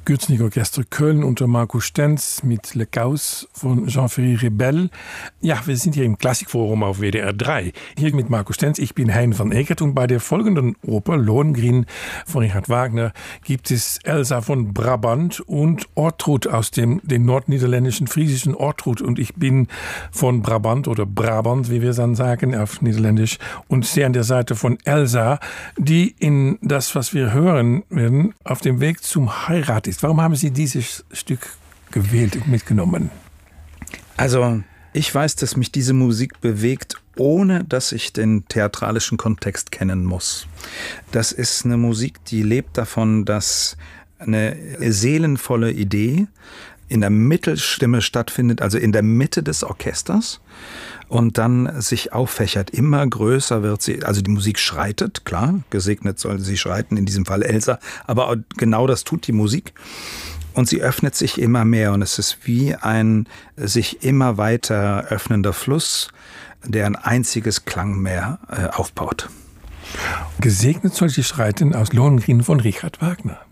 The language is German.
Gürzenich-Orchester Köln unter Markus Stenz mit Le Chaos von Jean-Ferry Rebel. Ja, wir sind hier im Klassikforum auf WDR 3. Hier mit Markus Stenz. Ich bin Hein van Eekert und bei der folgenden Oper Lohengrin von Richard Wagner gibt es Elsa von Brabant und Ortrud aus den nordniederländischen friesischen Ortrud. Und ich bin von Brabant oder Brabant, wie wir dann sagen, auf Niederländisch und sehr an der Seite von Elsa, die in das, was wir hören werden, auf dem Weg zum Heirat ist. Warum haben Sie dieses Stück gewählt und mitgenommen? Also, ich weiß, dass mich diese Musik bewegt, ohne dass ich den theatralischen Kontext kennen muss. Das ist eine Musik, die lebt davon, dass eine seelenvolle Idee in der Mittelstimme stattfindet, also in der Mitte des Orchesters und dann sich auffächert. Immer größer wird sie, also die Musik schreitet, klar, gesegnet soll sie schreiten, in diesem Fall Elsa, aber genau das tut die Musik. Und sie öffnet sich immer mehr und es ist wie ein sich immer weiter öffnender Fluss, der ein einziges Klangmeer aufbaut. Gesegnet soll sie schreiten aus Lohengrin von Richard Wagner.